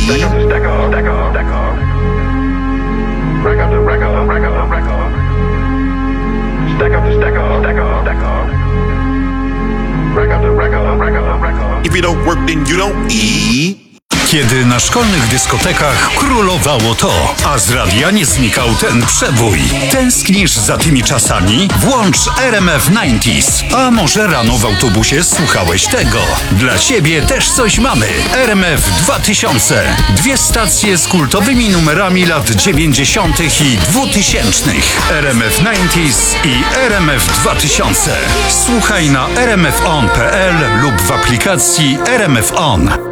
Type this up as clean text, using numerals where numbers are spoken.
If you don't work, then you don't eat. Kiedy na szkolnych dyskotekach królowało to, a z radia nie znikał ten przebój. Tęsknisz za tymi czasami? Włącz RMF 90s. A może rano w autobusie słuchałeś tego? Dla ciebie też coś mamy. RMF 2000. 2 stacje z kultowymi numerami lat 90. i 2000. RMF 90s i RMF 2000. Słuchaj na rmfon.pl lub w aplikacji RMF On.